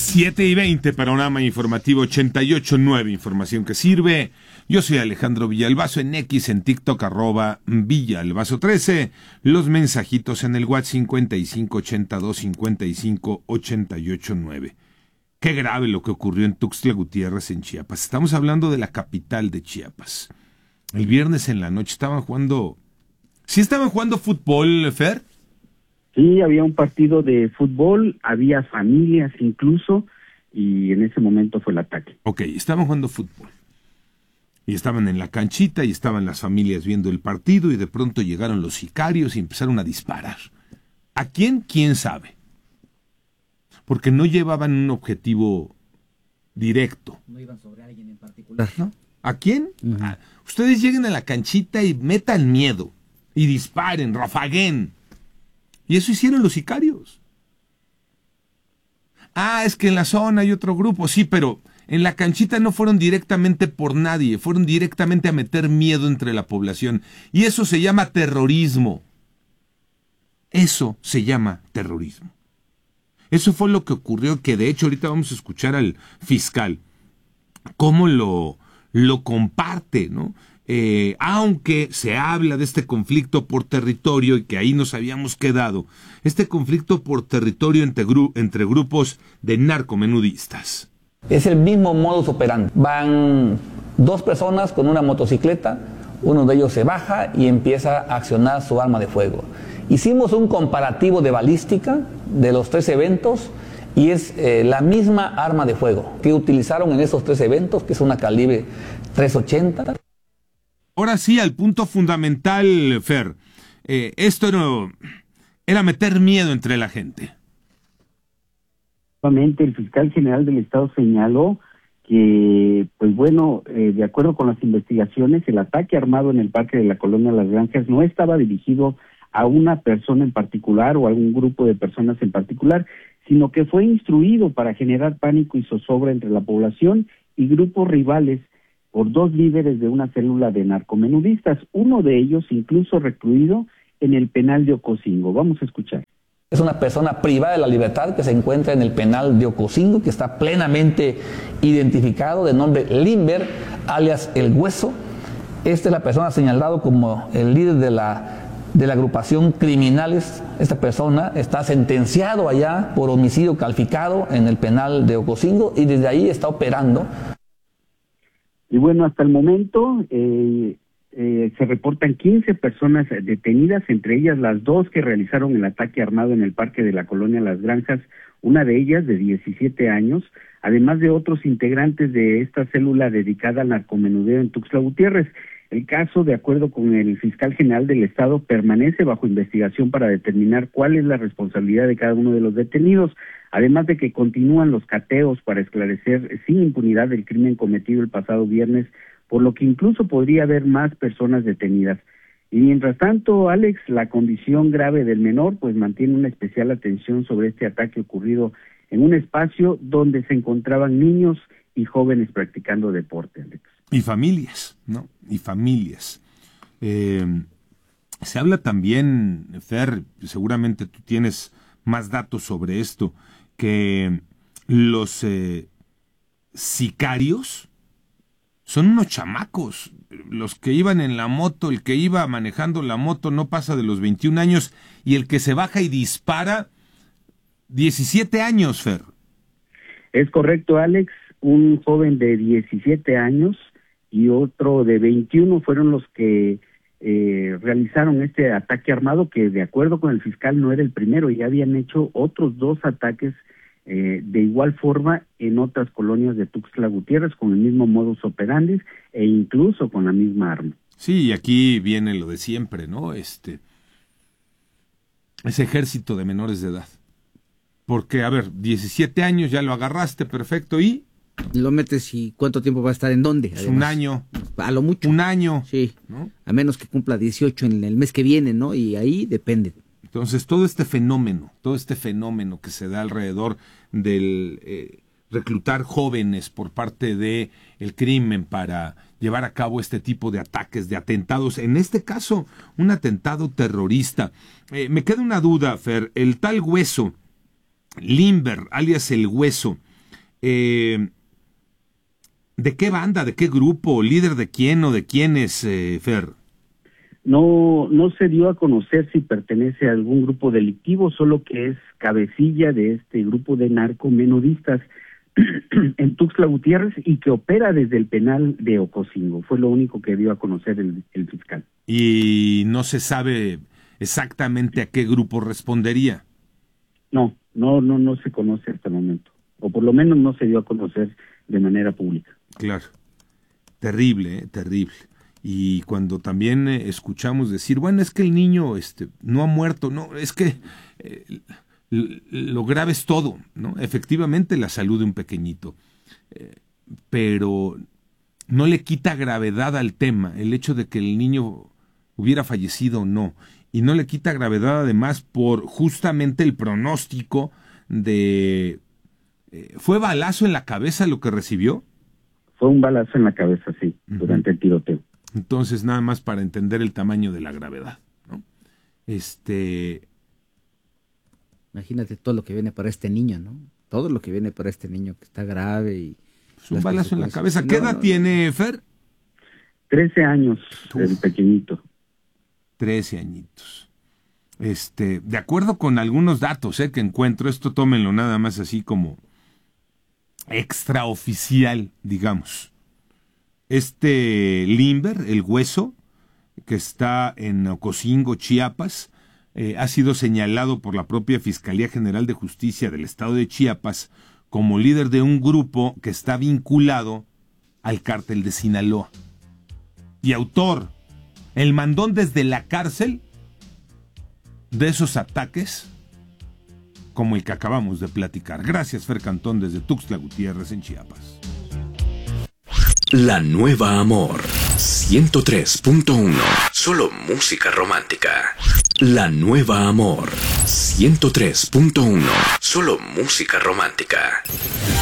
7:20, panorama informativo 88.9, información que sirve. Yo soy Alejandro Villalbazo, en X, en TikTok, @Villalbazo13. Los mensajitos en el WhatsApp 5582558889. Qué grave lo que ocurrió en Tuxtla Gutiérrez, en Chiapas. Estamos hablando de la capital de Chiapas. El viernes en la noche estaban jugando... ¿Sí estaban jugando fútbol, Fer? Sí, había un partido de fútbol, había familias incluso, y en ese momento fue el ataque. Ok, estaban jugando fútbol. Y estaban en la canchita, y estaban las familias viendo el partido, y de pronto llegaron los sicarios y empezaron a disparar. ¿A quién? ¿Quién sabe? Porque no llevaban un objetivo directo. No iban sobre alguien en particular, ¿no? ¿A quién? Uh-huh. Ustedes lleguen a la canchita y metan miedo, y disparen, rafaguen. Y eso hicieron los sicarios. Es que en la zona hay otro grupo. Sí, pero en la canchita no fueron directamente por nadie. Fueron directamente a meter miedo entre la población. Y eso se llama terrorismo. Eso se llama terrorismo. Eso fue lo que ocurrió, que de hecho ahorita vamos a escuchar al fiscal. Cómo lo comparte, ¿no? Aunque se habla de este conflicto por territorio y que ahí nos habíamos quedado, este conflicto por territorio entre grupos de narcomenudistas. Es el mismo modus operandi. Van dos personas con una motocicleta, uno de ellos se baja y empieza a accionar su arma de fuego. Hicimos un comparativo de balística de los tres eventos y es la misma arma de fuego que utilizaron en esos tres eventos, que es una calibre .380. Ahora sí, al punto fundamental, Fer. Esto era meter miedo entre la gente. Nuevamente, el fiscal general del estado señaló que, de acuerdo con las investigaciones, el ataque armado en el parque de la colonia Las Granjas no estaba dirigido a una persona en particular o a un grupo de personas en particular, sino que fue instruido para generar pánico y zozobra entre la población y grupos rivales por dos líderes de una célula de narcomenudistas, uno de ellos incluso recluido en el penal de Ocosingo. Vamos a escuchar. Es una persona privada de la libertad que se encuentra en el penal de Ocosingo, que está plenamente identificado, de nombre Limber, alias El Hueso. Esta es la persona señalada como el líder de la agrupación Criminales. Esta persona está sentenciado allá por homicidio calificado en el penal de Ocosingo y desde ahí está operando. Y bueno, hasta el momento se reportan 15 personas detenidas, entre ellas las dos que realizaron el ataque armado en el parque de la colonia Las Granjas, una de ellas de 17 años, además de otros integrantes de esta célula dedicada al narcomenudeo en Tuxtla Gutiérrez. El caso, de acuerdo con el fiscal general del estado, permanece bajo investigación para determinar cuál es la responsabilidad de cada uno de los detenidos, además de que continúan los cateos para esclarecer sin impunidad el crimen cometido el pasado viernes, por lo que incluso podría haber más personas detenidas. Y mientras tanto, Alex, la condición grave del menor pues mantiene una especial atención sobre este ataque ocurrido en un espacio donde se encontraban niños y jóvenes practicando deporte, Alex. Y familias, ¿no? Y familias. Se habla también, Fer, seguramente tú tienes más datos sobre esto, que los sicarios son unos chamacos. Los que iban en la moto, el que iba manejando la moto no pasa de los 21 años, y el que se baja y dispara, 17 años, Fer. Es correcto, Alex. Un joven de 17 años y otro de 21 fueron los que realizaron este ataque armado, que de acuerdo con el fiscal no era el primero, ya habían hecho otros dos ataques de igual forma en otras colonias de Tuxtla Gutiérrez con el mismo modus operandi e incluso con la misma arma. Sí, y aquí viene lo de siempre, ¿no? Ese ejército de menores de edad. Porque, a ver, 17 años ya lo agarraste, perfecto, y... Lo metes y ¿cuánto tiempo va a estar en dónde? Además, un año. A lo mucho. Un año. Sí, ¿no? A menos que cumpla 18 en el mes que viene, ¿no? Y ahí depende. Entonces, todo este fenómeno que se da alrededor del reclutar jóvenes por parte de el crimen para llevar a cabo este tipo de ataques, de atentados, en este caso, un atentado terrorista. Me queda una duda, Fer, el tal Hueso, Limber, alias El Hueso, ¿De qué banda, de qué grupo, líder de quién o de quiénes, Fer? No se dio a conocer si pertenece a algún grupo delictivo, solo que es cabecilla de este grupo de narcomenudistas en Tuxtla Gutiérrez y que opera desde el penal de Ocosingo. Fue lo único que dio a conocer el fiscal. Y no se sabe exactamente a qué grupo respondería. No se conoce hasta el momento, o por lo menos no se dio a conocer de manera pública. Claro, terrible, terrible. Y cuando también escuchamos decir, bueno, es que el niño no ha muerto, no, es que lo grave es todo, ¿no? Efectivamente la salud de un pequeñito, pero no le quita gravedad al tema el hecho de que el niño hubiera fallecido o no, y no le quita gravedad además por justamente el pronóstico de... ¿Fue balazo en la cabeza lo que recibió? Fue un balazo en la cabeza, sí, durante el tiroteo. Entonces, nada más para entender el tamaño de la gravedad, ¿no? Imagínate todo lo que viene para este niño, ¿no? Todo lo que viene para este niño que está grave y... Es un balazo en la cabeza. ¿Qué edad tiene, Fer? 13 años, el pequeñito. 13 añitos. De acuerdo con algunos datos que encuentro, esto tómenlo nada más así como extraoficial, digamos. Limber, el hueso, que está en Ocosingo, Chiapas, ha sido señalado por la propia Fiscalía General de Justicia del Estado de Chiapas como líder de un grupo que está vinculado al cártel de Sinaloa. Y autor, el mandón desde la cárcel de esos ataques como el que acabamos de platicar. Gracias, Fer Cantón, desde Tuxtla Gutiérrez, en Chiapas. La Nueva Amor 103.1. Solo música romántica. La Nueva Amor 103.1. Solo música romántica.